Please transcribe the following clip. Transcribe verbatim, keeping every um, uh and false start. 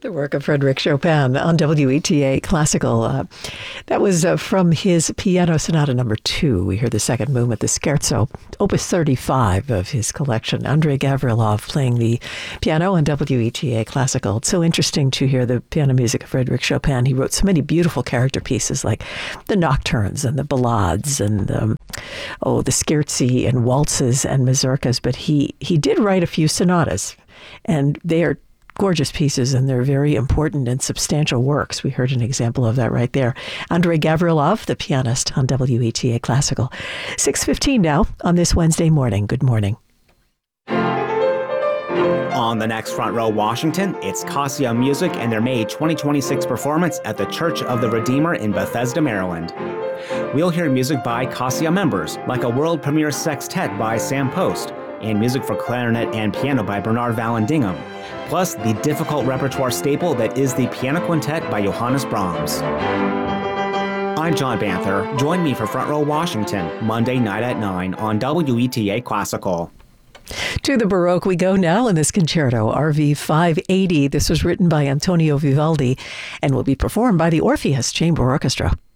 The work of Frédéric Chopin on W E T A Classical. Uh, that was uh, from his Piano Sonata Number Two. We heard the second movement, the Scherzo, Opus thirty-five of his collection. Andrei Gavrilov playing the piano on W E T A Classical. It's so interesting to hear the piano music of Frédéric Chopin. He wrote so many beautiful character pieces like the nocturnes and the ballades and um, oh, the scherzi and waltzes and mazurkas. But he he did write a few sonatas, and they are gorgeous pieces, and they're very important and substantial works. We heard an example of that right there. Andrei Gavrilov, the pianist on W E T A Classical. six fifteen now on this Wednesday morning. Good morning. On the next Front Row Washington, it's Cassia Music and their May twenty twenty-six performance at the Church of the Redeemer in Bethesda, Maryland. We'll hear music by Cassia members, like a world premiere sextet by Sam Post, and music for clarinet and piano by Bernard Vallandigham, plus the difficult repertoire staple that is the Piano Quintet by Johannes Brahms. I'm John Banther. Join me for Front Row Washington, Monday night at nine on W E T A Classical. To the Baroque we go now in this concerto, R V five eighty. This was written by Antonio Vivaldi and will be performed by the Orpheus Chamber Orchestra.